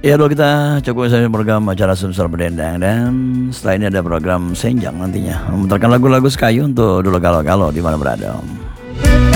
Ya dulu kita cukup sampai program acara Sumsel Berdendang. Dan setelah ini ada program Senjang nantinya, memutarkan lagu-lagu Sekayu untuk dulu kalau di mana berada.